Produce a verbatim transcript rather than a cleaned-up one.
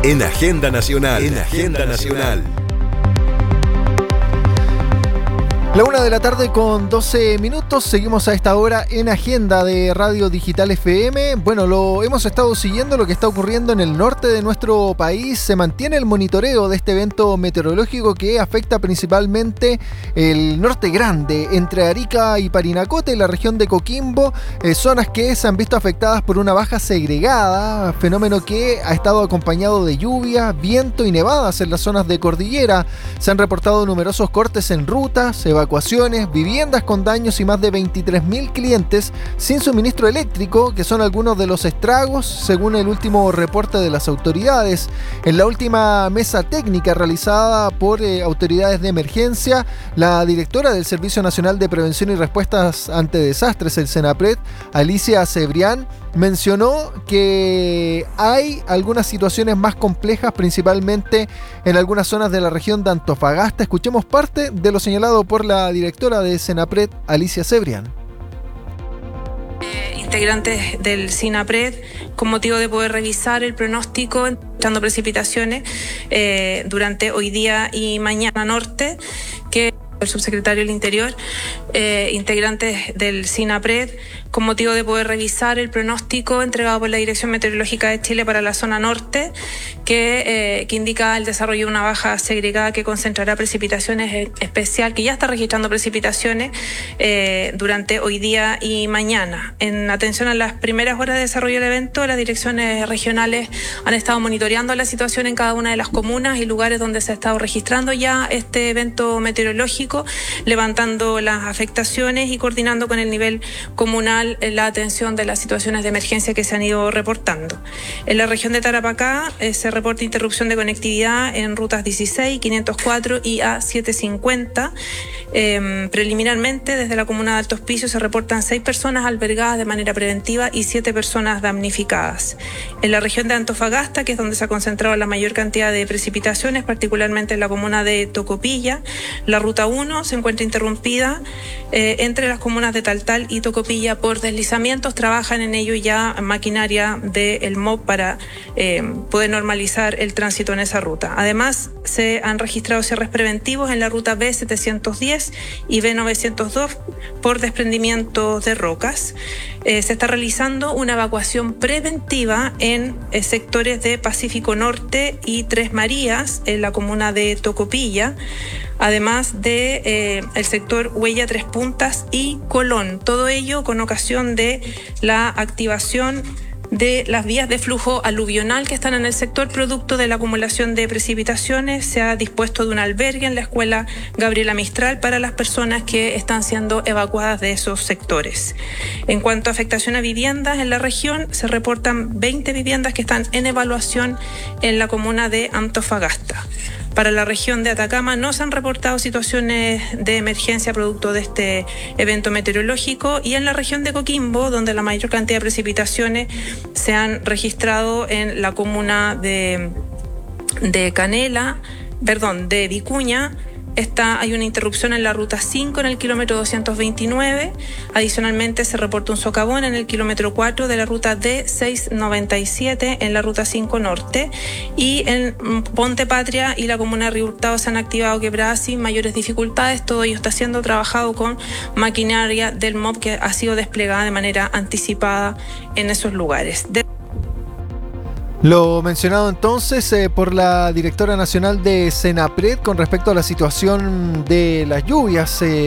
En Agenda Nacional. En Agenda Nacional. La una de la tarde con doce minutos, seguimos a esta hora en Agenda de Radio Digital F M. Bueno, lo hemos estado siguiendo lo que está ocurriendo en el norte de nuestro país. Se mantiene el monitoreo de este evento meteorológico que afecta principalmente el norte grande, entre Arica y Parinacota, y la región de Coquimbo, eh, zonas que se han visto afectadas por una baja segregada, fenómeno que ha estado acompañado de lluvia, viento y nevadas en las zonas de cordillera. Se han reportado numerosos cortes en rutas, evacuaciones, viviendas con daños y más de veintitrés mil clientes sin suministro eléctrico, que son algunos de los estragos, según el último reporte de las autoridades. En la última mesa técnica realizada por eh, autoridades de emergencia, la directora del Servicio Nacional de Prevención y Respuestas ante Desastres, el SENAPRED, Alicia Cebrián, mencionó que hay algunas situaciones más complejas, principalmente en algunas zonas de la región de Antofagasta. Escuchemos parte de lo señalado por la directora de SENAPRED, Alicia Cebrián. Eh, integrantes del SINAPRED, con motivo de poder revisar el pronóstico, echando precipitaciones eh, durante hoy día y mañana norte, que el subsecretario del Interior, eh, integrantes del SINAPRED, con motivo de poder revisar el pronóstico entregado por la Dirección Meteorológica de Chile para la zona norte, que, eh, que indica el desarrollo de una baja segregada que concentrará precipitaciones especial, que ya está registrando precipitaciones eh, durante hoy día y mañana. En atención a las primeras horas de desarrollo del evento, las direcciones regionales han estado monitoreando la situación en cada una de las comunas y lugares donde se ha estado registrando ya este evento meteorológico, levantando las afectaciones y coordinando con el nivel comunal la atención de las situaciones de emergencia que se han ido reportando. En la región de Tarapacá eh, se reporta interrupción de conectividad en rutas dieciséis, quinientos cuatro y A setecientos cincuenta. Eh, preliminarmente, desde la comuna de Alto Hospicio se reportan seis personas albergadas de manera preventiva y siete personas damnificadas. En la región de Antofagasta, que es donde se ha concentrado la mayor cantidad de precipitaciones, particularmente en la comuna de Tocopilla, la ruta uno se encuentra interrumpida eh, entre las comunas de Taltal y Tocopilla por deslizamientos. Trabajan en ello ya maquinaria del M O P para eh, poder normalizar el tránsito en esa ruta. Además, se han registrado cierres preventivos en la ruta B setecientos diez y B novecientos dos por desprendimiento de rocas. Eh, se está realizando una evacuación preventiva en eh, sectores de Pacífico Norte y Tres Marías, en la comuna de Tocopilla, además de eh, el sector Huella Tres Puntas y Colón. Todo ello con ocasión de la activación de las vías de flujo aluvional que están en el sector, producto de la acumulación de precipitaciones. Se ha dispuesto de un albergue en la escuela Gabriela Mistral para las personas que están siendo evacuadas de esos sectores. En cuanto a afectación a viviendas en la región, se reportan veinte viviendas que están en evaluación en la comuna de Antofagasta. Para la región de Atacama no se han reportado situaciones de emergencia producto de este evento meteorológico, y en la región de Coquimbo, donde la mayor cantidad de precipitaciones se han registrado en la comuna de, de Canela, perdón, de Vicuña. Esta, hay una interrupción en la ruta cinco en el kilómetro doscientos veintinueve. Adicionalmente se reporta un socavón en el kilómetro cuatro de la ruta D seiscientos noventa y siete en la ruta cinco norte. Y en Ponte Patria y la comuna de Río Hurtado se han activado quebradas sin mayores dificultades. Todo ello está siendo trabajado con maquinaria del M O P que ha sido desplegada de manera anticipada en esos lugares. De Lo mencionado entonces eh, por la directora nacional de SENAPRED con respecto a la situación de las lluvias. Eh,